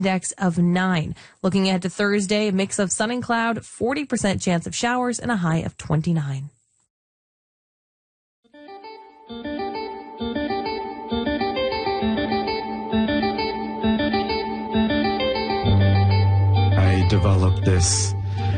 index of 9. Looking ahead to Thursday, a mix of sun and cloud, 40% chance of showers, and a high of 29. I developed this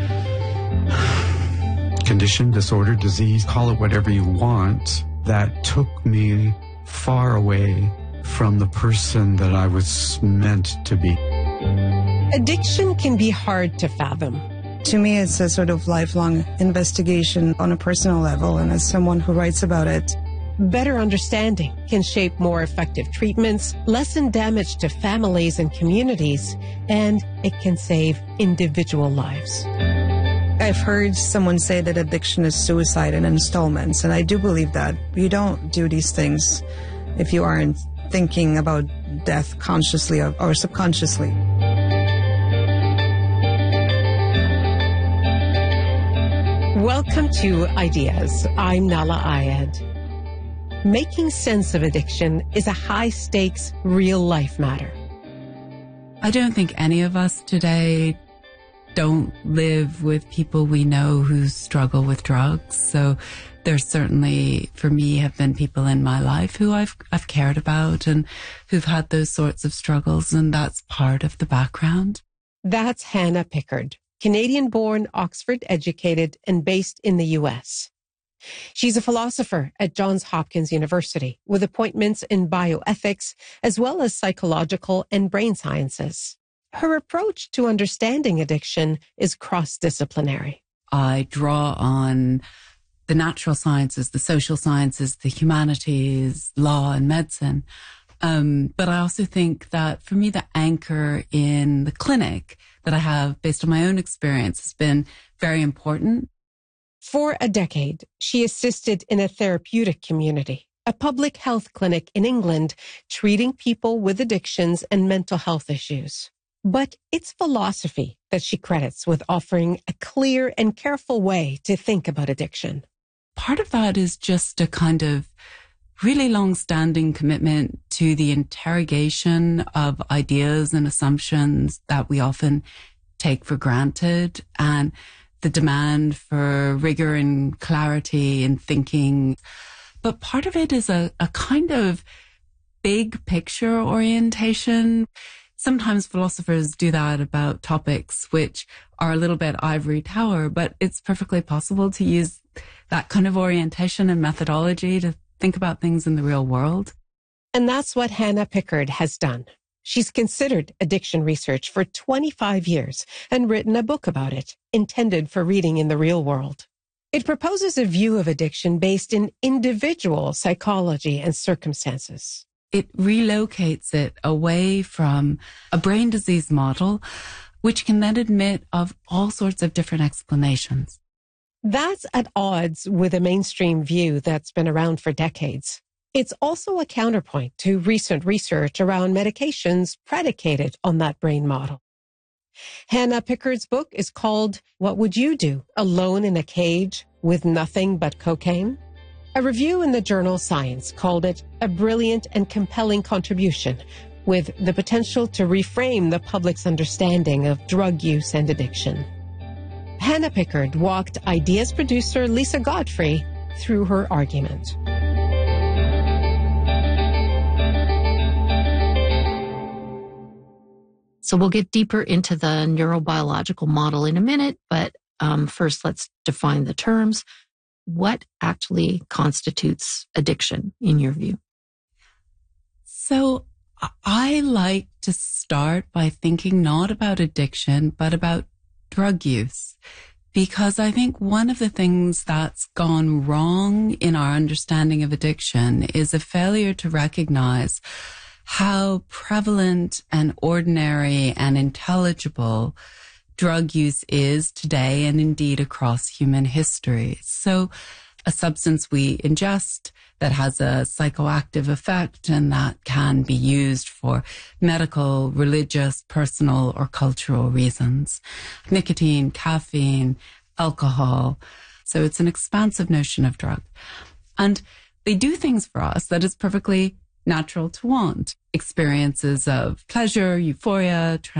condition, disorder, disease, call it whatever you want, that took me far away from the person that I was meant to be. Addiction can be hard to fathom. To me, it's a sort of lifelong investigation on a personal level, and as someone who writes about it, better understanding can shape more effective treatments, lessen damage to families and communities, and it can save individual lives. I've heard someone say that addiction is suicide in installments, and I do believe that. You don't do these things if you aren't thinking about death consciously or subconsciously. Welcome to Ideas. I'm Nala Ayed. Making sense of addiction is a high-stakes, real-life matter. I don't think any of us today don't live with people we know who struggle with drugs. So there certainly, for me, have been people in my life who I've cared about and who've had those sorts of struggles, and that's part of the background. That's Hannah Pickard, Canadian-born, Oxford-educated, and based in the U.S. She's a philosopher at Johns Hopkins University with appointments in bioethics as well as psychological and brain sciences. Her approach to understanding addiction is cross-disciplinary. I draw on the natural sciences, the social sciences, the humanities, law and medicine. But I also think that for me, the anchor in the clinic that I have based on my own experience has been very important. For a decade, she assisted in a therapeutic community, a public health clinic in England, treating people with addictions and mental health issues. But it's philosophy that she credits with offering a clear and careful way to think about addiction. Part of that is just a kind of really long-standing commitment to the interrogation of ideas and assumptions that we often take for granted, and the demand for rigor and clarity in thinking. But part of it is a kind of big picture orientation. Sometimes philosophers do that about topics which are a little bit ivory tower, but it's perfectly possible to use that kind of orientation and methodology to think about things in the real world. And that's what Hannah Pickard has done. She's considered addiction research for 25 years and written a book about it, intended for reading in the real world. It proposes a view of addiction based in individual psychology and circumstances. It relocates it away from a brain disease model, which can then admit of all sorts of different explanations. That's at odds with a mainstream view that's been around for decades. It's also a counterpoint to recent research around medications predicated on that brain model. Hannah Pickard's book is called What Would You Do Alone in a Cage with Nothing But Cocaine? A review in the journal Science called it a brilliant and compelling contribution with the potential to reframe the public's understanding of drug use and addiction. Hannah Pickard walked Ideas producer Lisa Godfrey through her argument. So we'll get deeper into the neurobiological model in a minute, but first let's define the terms. What actually constitutes addiction in your view? So I like to start by thinking not about addiction, but about drug use, because I think one of the things that's gone wrong in our understanding of addiction is a failure to recognize how prevalent and ordinary and intelligible drug use is today and indeed across human history. So a substance we ingest that has a psychoactive effect and that can be used for medical, religious, personal, or cultural reasons. Nicotine, caffeine, alcohol. So it's an expansive notion of drug. And they do things for us that is perfectly natural to want. Experiences of pleasure, euphoria,